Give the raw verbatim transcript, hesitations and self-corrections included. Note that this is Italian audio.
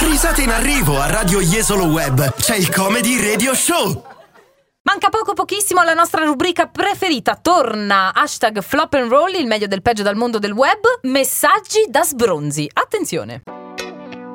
Risate in arrivo a Radio Jesolo Web. C'è il Comedy Radio Show. Manca poco pochissimo alla nostra rubrica preferita. Torna hashtag Flop and Roll, il meglio del peggio dal mondo del web. Messaggi da sbronzi. Attenzione.